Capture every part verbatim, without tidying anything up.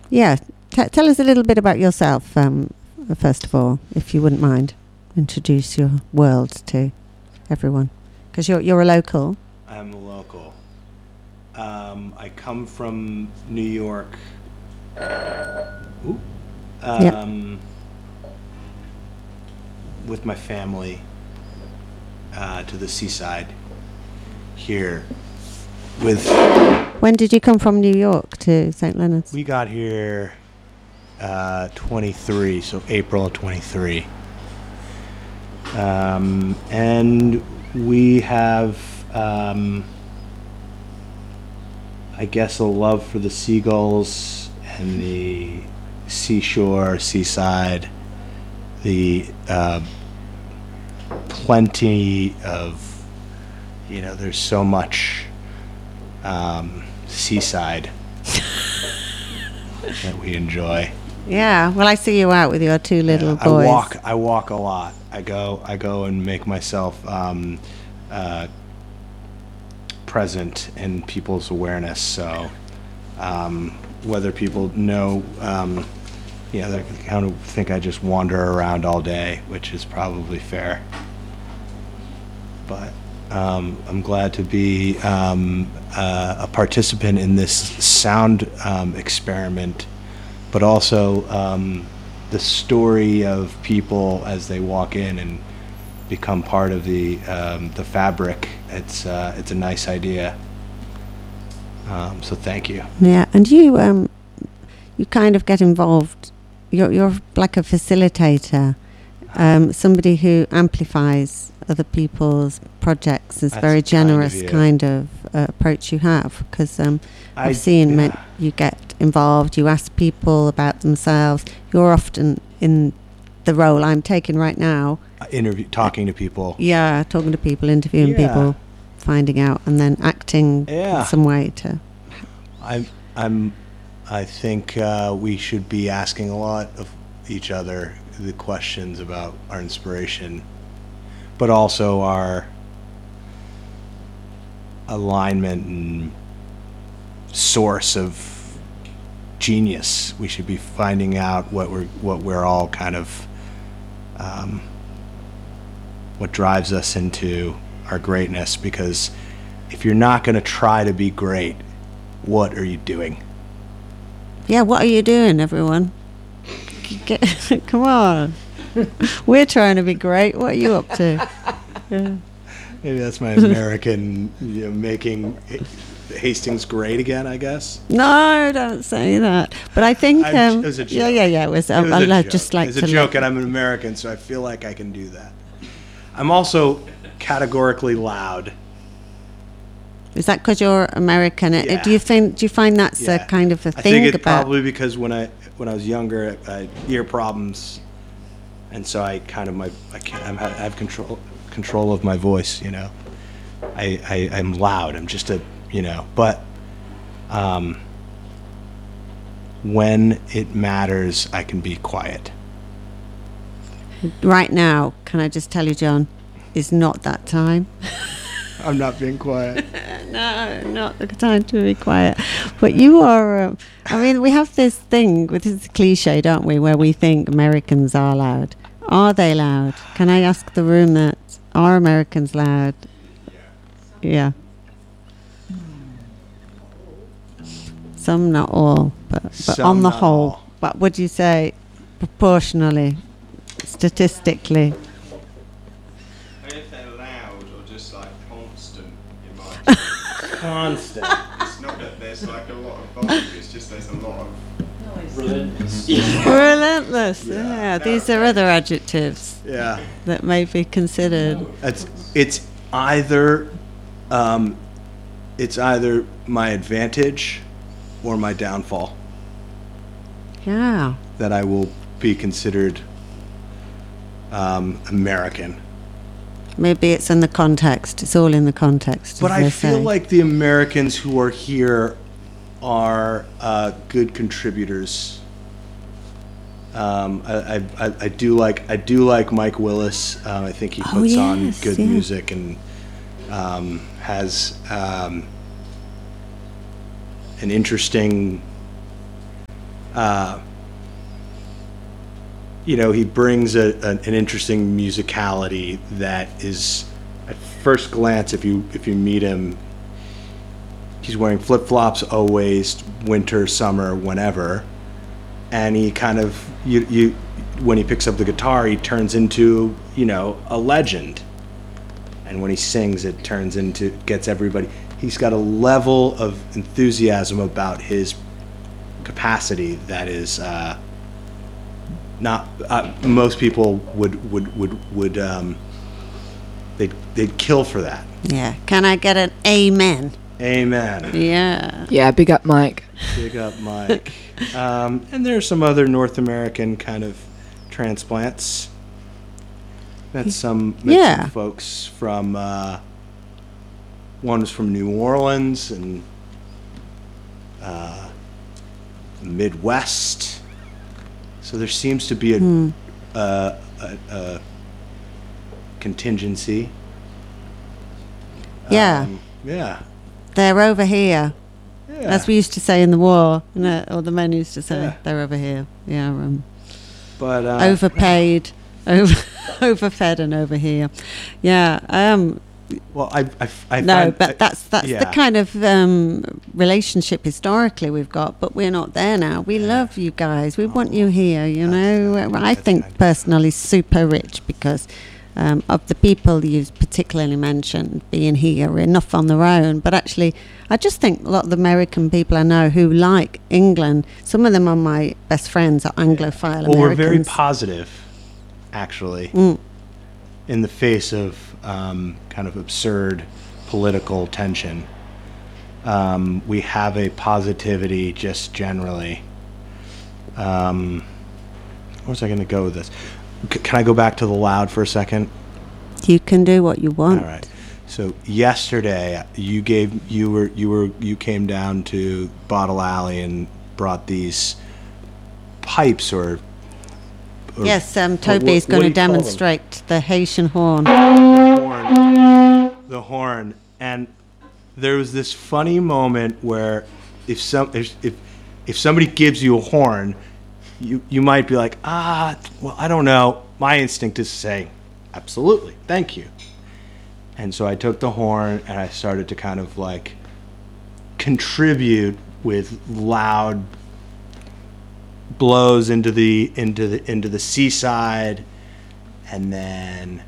yeah, t- tell us a little bit about yourself, um, first of all, if you wouldn't mind. Introduce your world to everyone, because you're you're a local. I'm a local. Um, I come from New York. Ooh. Um, Yep. With my family uh, to the seaside here. With When did you come from New York to Saint Leonard's? we got here uh, twenty-three, so April of twenty-three, um, and we have, um, I guess, a love for the seagulls and the seashore, seaside, the uh, plenty of, you know, there's so much um, seaside that we enjoy. Yeah, well, I see you out with your two little Yeah, boys. I walk. I walk a lot. I go. I go and make myself um, uh, present in people's awareness. So um, whether people know, um, yeah, they kind of think I just wander around all day, which is probably fair. But um, I'm glad to be um, uh, a participant in this sound um, experiment, but also um, the story of people as they walk in and become part of the um, the fabric. It's uh, it's a nice idea. Um, so thank you. Yeah, and you um, you kind of get involved. You're you're like a facilitator, um, somebody who amplifies other people's projects. It's That's very kind of generous you. kind of uh, approach you have, because um, I- I've seen yeah. men, you get involved. You ask people about themselves. You're often in the role I'm taking right now. Uh, interview, talking to people. Yeah, talking to people, interviewing Yeah. people, finding out, and then acting Yeah. in some way to. I'm, I'm, I think uh, we should be asking a lot of each other the questions about our inspiration, but also our alignment and source of genius. We should be finding out what we're what we're all kind of um, what drives us into our greatness. Because if you're not going to try to be great, what are you doing? Yeah, what are you doing, everyone? Get, come on. We're trying to be great. What are you up to? Yeah. Maybe that's my American, you know, making Hastings great again, I guess. No, don't say that. But I think, I'm- um, it was a yeah, joke. yeah, yeah. It was. It Um, was I'd a like- joke. just like it's a to joke, let- and I'm an American, so I feel like I can do that. I'm also categorically loud. Is that because you're American? Uh, Yeah. Do you think? Do you find that's Yeah. a kind of a I thing think it's about? probably because when I when I was younger, I had ear problems, and so I kind of my I can't I'm, I have control control of my voice. You know, I, I I'm loud. I'm just a you know, but um, when it matters, I can be quiet. Right now, can I just tell you, John, is not that time. I'm not being quiet. No, not the time to be quiet. But you are, um, I mean, we have this thing, with this cliche, don't we, where we think Americans are loud. Are they loud? Can I ask the room that? Are Americans loud? Yeah. Some, not all, but, but Some, on the not whole. all. But would you say proportionally, statistically? And if they're loud or just like constant in my Constant. it's not that there's like a lot of volume, it's just there's a lot of Relentless. Yeah, these are other adjectives Yeah. that may be considered. It's it's either um, it's either my advantage or my downfall Yeah. that I will be considered um, American. Maybe it's in the context. It's all in the context. But as I they feel say. like the Americans who are here are uh, good contributors. Um, I, I, I I do like I do like Mike Willis. Um, I think he Oh, puts on yes, good yeah. music and um, has um, an interesting uh, you know, he brings a, a, an interesting musicality that is, at first glance, if you if you meet him, he's wearing flip flops always, winter, summer, whenever, and he kind of you you when he picks up the guitar, he turns into, you know, a legend, and when he sings, it turns into gets everybody. He's got a level of enthusiasm about his capacity that is. Uh, Not uh, most people would would would would um, they'd they'd kill for that. Yeah. Can I get an amen? Amen. Yeah. Yeah, big up Mike. Big up, Mike. um, and there's some other North American kind of transplants. Met some, met Yeah. some folks from. Uh, one was from New Orleans and uh, Midwest. So there seems to be a, Hmm. uh, a, a contingency. Yeah. Um, yeah. They're over here. Yeah. As we used to say in the war, you know, or the men used to say, Yeah. they're over here. Yeah. Um, but uh, overpaid, over, overfed, and over here. Yeah. Um, well, I, I, I no, find, but I- that's that's yeah. the kind of um, relationship historically we've got. But we're not there now. We love you guys. We want you here. You know, That's- I that's think kind. personally super rich because um, of the people you've particularly mentioned being here enough on their own. But actually, I just think a lot of the American people I know who like England. Some of them are my best friends are Anglophile well, we're Americans. very positive, actually, Mm. in the face of um, kind of absurd political tension. Um, we have a positivity just generally. Um, where was I going to go with this? C- can I go back to the loud for a second? You can do what you want. All right. So yesterday, you gave you were you were you came down to Bottle Alley and brought these pipes or. or Yes, um, what- Toby what- is what going do to you call them? demonstrate the Haitian horn. horn, the horn, and there was this funny moment where if some if if, if somebody gives you a horn, you you might be like, ah, well, I don't know. My instinct is to say, absolutely, thank you. And so I took the horn and I started to kind of like contribute with loud blows into the into the into the seaside, and then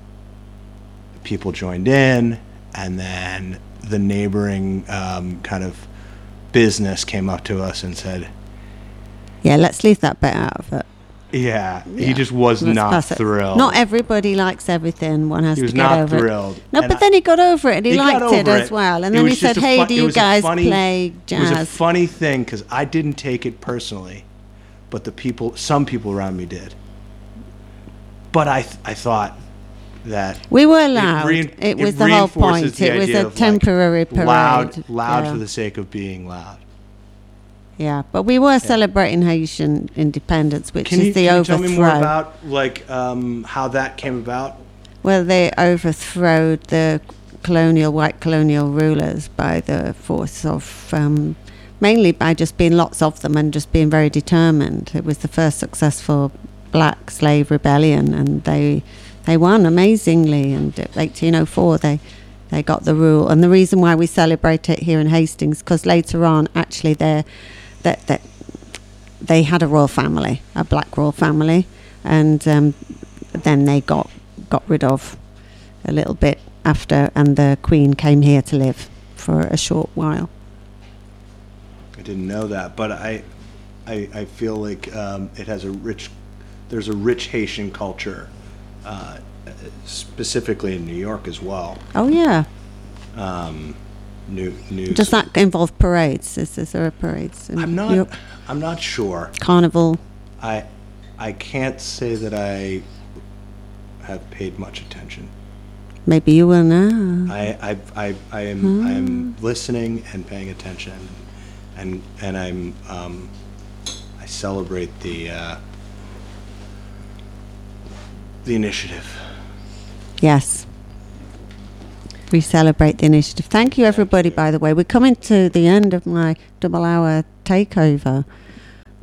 people joined in, and then the neighboring um, kind of business came up to us and said, Yeah, let's leave that bit out of it. yeah, he Yeah. just was Let's not pass it. thrilled. Not everybody likes everything. One has He was to get not over thrilled. it. No, And but I- then he got over it and he, He got liked it over as it. well. And It then he was just said, a "Hey, fun- do it you was a guys funny- play It was a jazz?" funny thing because I didn't take it personally, but the people, some people around me did. But I, th- I thought that We were loud. rein- It was the whole reinforces point. the It was idea a of, like, temporary parade. Loud, loud Yeah. for the sake of being loud. Yeah, but we were celebrating Haitian independence, which Can is you, the can you overthrow. tell me more about like um, how that came about? Well, they overthrowed the colonial, white colonial rulers by the force of, um, mainly by just being lots of them and just being very determined. It was the first successful black slave rebellion, and they they won amazingly. And in eighteen oh four, they they got the rule. And the reason why we celebrate it here in Hastings, because later on, actually, they're that that they had a royal family, a black royal family, and um, then they got got rid of a little bit after, and the Queen came here to live for a short while. I didn't know that, but I, I, I feel like um, it has a rich. There's a rich Haitian culture, uh, specifically in New York as well. Oh yeah, Um, new, new. does that involve parades? Is, is there a parades? in I'm New not. York? I'm not sure. Carnival. I, I can't say that I have paid much attention. Maybe you will now. I, I, I, I am I am listening and paying attention, and and I'm um, I celebrate the uh, the initiative. Yes. We celebrate the initiative. Thank you, everybody, by the way. We're coming to the end of my double hour takeover.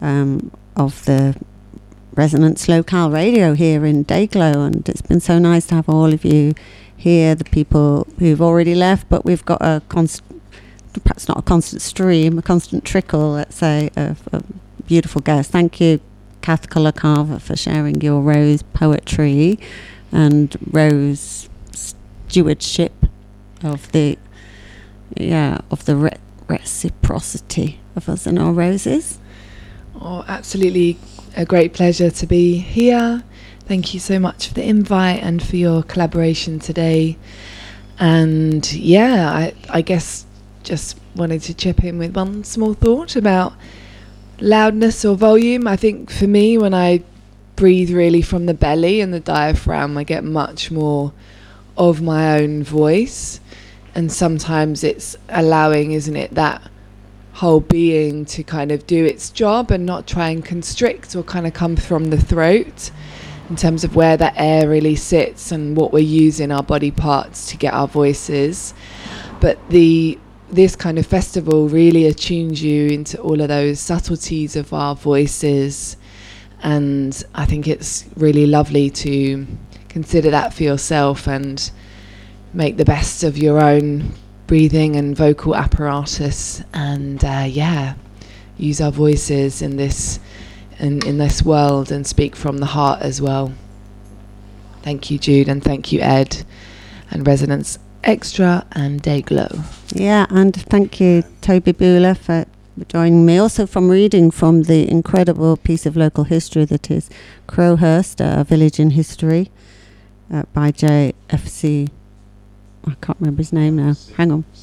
um, of the Resonance Local Radio here in Dayglow, and it's been so nice to have all of you here, the people who've already left, but we've got a constant, perhaps not a constant stream, a constant trickle, let's say, of, of beautiful guests. Thank you, Kath Colour-Carver, for sharing your Rose poetry and Rose stewardship of the, yeah, of the re- reciprocity of us and our roses. Oh, absolutely. A great pleasure to be here. Thank you so much for the invite and for your collaboration today. And yeah, I, I guess just wanted to chip in with one small thought about loudness or volume. I think for me, when I breathe really from the belly and the diaphragm, I get much more of my own voice. And sometimes it's allowing, isn't it, that whole being to kind of do its job and not try and constrict or kind of come from the throat, in terms of where that air really sits and what we're using our body parts to get our voices. But the this kind of festival really attunes you into all of those subtleties of our voices, and I think it's really lovely to consider that for yourself and make the best of your own breathing and vocal apparatus, and uh, yeah, use our voices in this in, in this world and speak from the heart as well. Thank you, Jude, and thank you, Ed, and Resonance Extra and Dayglow. Yeah, and thank you, Toby Bula, for joining me. Also from reading from the incredible piece of local history that is Crowhurst, A Village in History, uh, by J F C. I can't remember his name now. Hang on.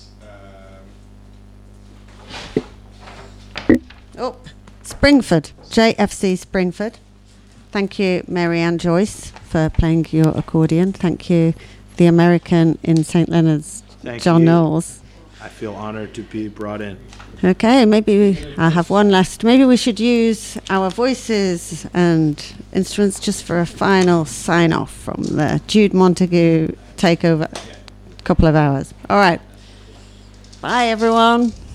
Oh, Springford. J F C Springford. Thank you, Mary Ann Joyce, for playing your accordion. Thank you, the American in Saint Leonard's, Thank John you. Knowles. I feel honored to be brought in. Okay, maybe we, I have one last. Maybe we should use our voices and instruments just for a final sign-off from the Jude Montague takeover. Couple of hours. All right. Bye, everyone.